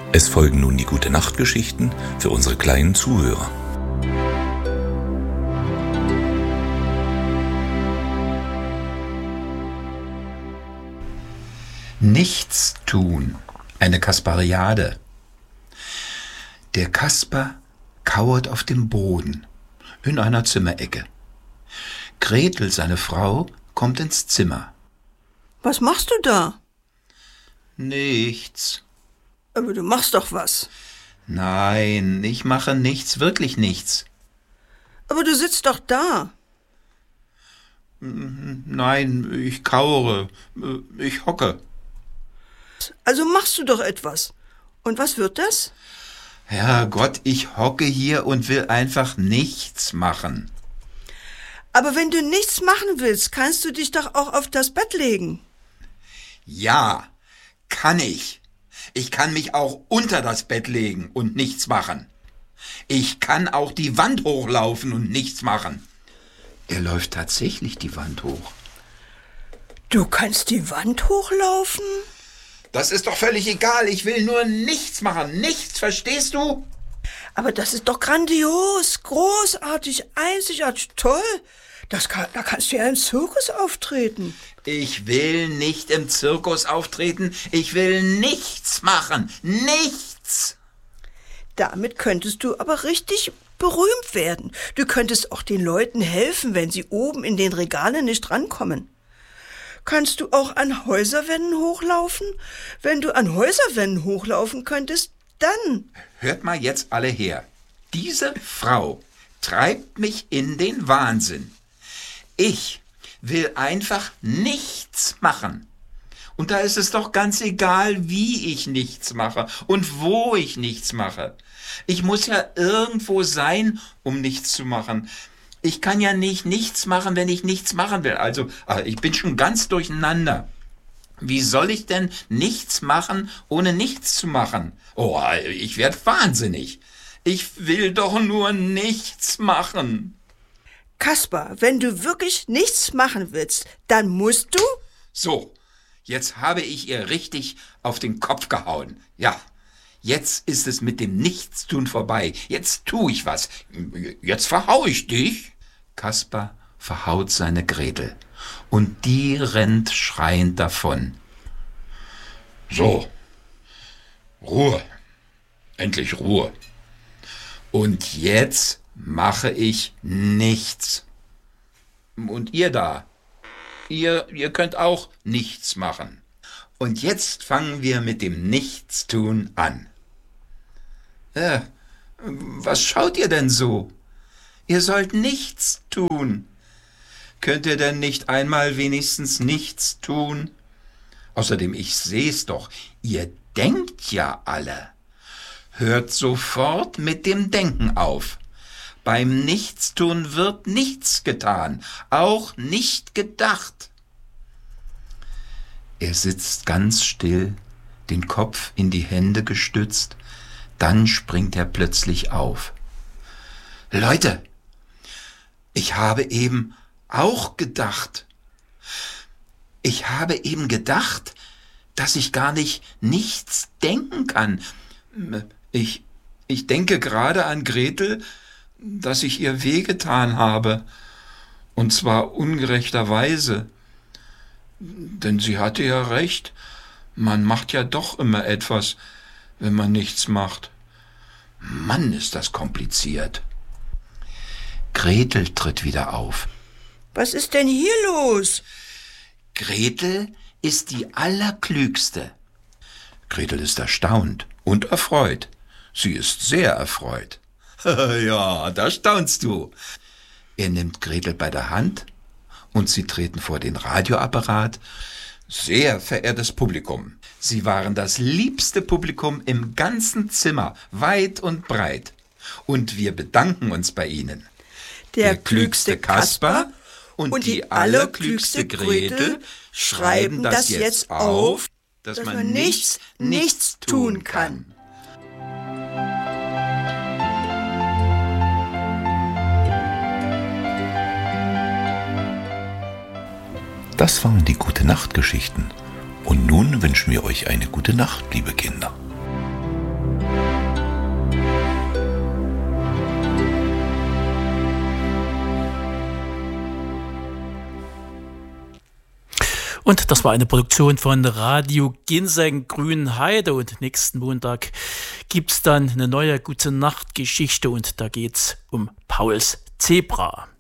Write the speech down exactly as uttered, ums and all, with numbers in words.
Es folgen nun die Gute-Nacht-Geschichten für unsere kleinen Zuhörer. Nichts tun. Eine Kasperiade. Der Kasper kauert auf dem Boden in einer Zimmerecke. Gretel, seine Frau, kommt ins Zimmer. Was machst du da? Nichts. Aber du machst doch was. Nein, ich mache nichts, wirklich nichts. Aber du sitzt doch da. Nein, ich kauere, ich hocke. Also machst du doch etwas. Und was wird das? Herrgott, ich hocke hier und will einfach nichts machen. Aber wenn du nichts machen willst, kannst du dich doch auch auf das Bett legen. Ja, kann ich. Ich kann mich auch unter das Bett legen und nichts machen. Ich kann auch die Wand hochlaufen und nichts machen. Er läuft tatsächlich die Wand hoch. Du kannst die Wand hochlaufen? Das ist doch völlig egal. Ich will nur nichts machen. Nichts, verstehst du? Aber das ist doch grandios, großartig, einzigartig, toll. Das kann, da kannst du ja im Zirkus auftreten. Ich will nicht im Zirkus auftreten. Ich will nichts machen. Nichts. Damit könntest du aber richtig berühmt werden. Du könntest auch den Leuten helfen, wenn sie oben in den Regalen nicht rankommen. Kannst du auch an Häuserwänden hochlaufen? Wenn du an Häuserwänden hochlaufen könntest, dann... Hört mal jetzt alle her. Diese Frau treibt mich in den Wahnsinn. Ich will einfach nichts machen. Und da ist es doch ganz egal, wie ich nichts mache und wo ich nichts mache. Ich muss ja irgendwo sein, um nichts zu machen. Ich kann ja nicht nichts machen, wenn ich nichts machen will. Also, ich bin schon ganz durcheinander. Wie soll ich denn nichts machen, ohne nichts zu machen? Oh, ich werde wahnsinnig. Ich will doch nur nichts machen. Kasper, wenn du wirklich nichts machen willst, dann musst du... So, jetzt habe ich ihr richtig auf den Kopf gehauen. Ja, jetzt ist es mit dem Nichtstun vorbei. Jetzt tu ich was. Jetzt verhau ich dich. Kasper verhaut seine Gretel und die rennt schreiend davon. So, Ruhe. Endlich Ruhe. Und jetzt mache ich nichts. Und ihr da, ihr, ihr könnt auch nichts machen. Und jetzt fangen wir mit dem Nichtstun an. Äh, was schaut ihr denn so? Ihr sollt nichts tun. Könnt ihr denn nicht einmal wenigstens nichts tun? Außerdem, ich seh's doch, ihr denkt ja alle. Hört sofort mit dem Denken auf. Beim Nichtstun wird nichts getan, auch nicht gedacht. Er sitzt ganz still, den Kopf in die Hände gestützt, dann springt er plötzlich auf. Leute, ich habe eben auch gedacht. Ich habe eben gedacht, dass ich gar nicht nichts denken kann. Ich, ich denke gerade an Gretel, dass ich ihr wehgetan habe, und zwar ungerechterweise. Denn sie hatte ja recht, man macht ja doch immer etwas, wenn man nichts macht. Mann, ist das kompliziert. Gretel tritt wieder auf. Was ist denn hier los? Gretel ist die Allerklügste. Gretel ist erstaunt und erfreut. Sie ist sehr erfreut. Ja, da staunst du. Er nimmt Gretel bei der Hand und sie treten vor den Radioapparat. Sehr verehrtes Publikum, Sie waren das liebste Publikum im ganzen Zimmer, weit und breit. Und wir bedanken uns bei Ihnen. Der, Der klügste Kasper und, und die allerklügste Gretel schreiben das jetzt auf, dass, dass man nichts, nichts tun kann. Das waren die Gute-Nacht-Geschichten. Und nun wünschen wir euch eine gute Nacht, liebe Kinder. Und das war eine Produktion von Radio Ginseng Grünheide. Und nächsten Montag gibt's dann eine neue Gute-Nacht-Geschichte und da geht's um Pauls Zebra.